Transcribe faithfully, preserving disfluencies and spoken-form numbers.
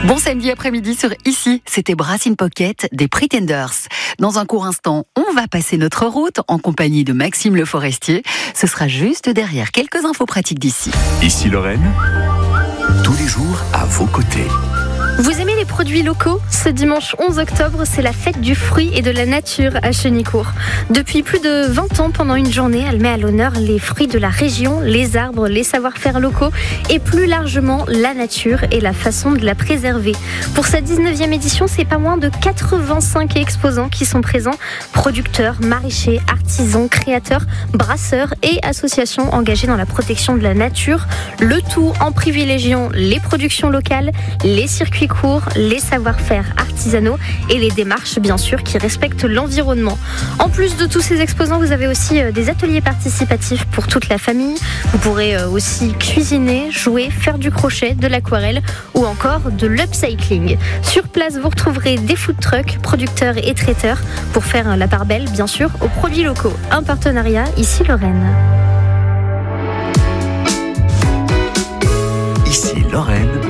Bon samedi après-midi sur Ici, c'était Brass in Pocket des Pretenders. Dans un court instant, on va passer notre route en compagnie de Maxime Le Forestier. Ce sera juste derrière quelques infos pratiques d'ici. Ici Lorraine, tous les jours à vos côtés. Vous aimez les produits locaux ? Ce dimanche onze octobre, c'est la fête du fruit et de la nature à Chenicourt. Depuis plus de vingt ans, pendant une journée, elle met à l'honneur les fruits de la région, les arbres, les savoir-faire locaux et plus largement la nature et la façon de la préserver. Pour sa dix-neuvième édition, c'est pas moins de quatre-vingt-cinq exposants qui sont présents. Producteurs, maraîchers, artisans, créateurs, brasseurs et associations engagées dans la protection de la nature. Le tout en privilégiant les productions locales, les circuits courts, les savoir-faire artisanaux et les démarches bien sûr qui respectent l'environnement. En plus de tous ces exposants, vous avez aussi des ateliers participatifs pour toute la famille. Vous pourrez aussi cuisiner, jouer, faire du crochet, de l'aquarelle ou encore de l'upcycling. Sur place, vous retrouverez des food trucks, producteurs et traiteurs pour faire la part belle bien sûr aux produits locaux. Un partenariat Ici Lorraine. Ici Lorraine.